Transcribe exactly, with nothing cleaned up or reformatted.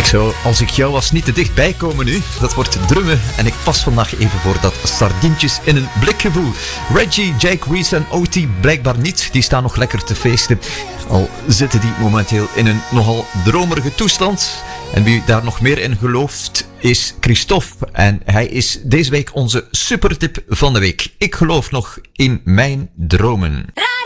Ik zou, als ik jou was, niet te dichtbij komen nu. Dat wordt drummen en ik pas vandaag even voor dat sardientjes in een blikgevoel. Reggie, Jake Reese en O T blijkbaar niet. Die staan nog lekker te feesten. Al zitten die momenteel in een nogal dromerige toestand. En wie daar nog meer in gelooft is Christophe. En hij is deze week onze supertip van de week. Ik geloof nog in mijn dromen.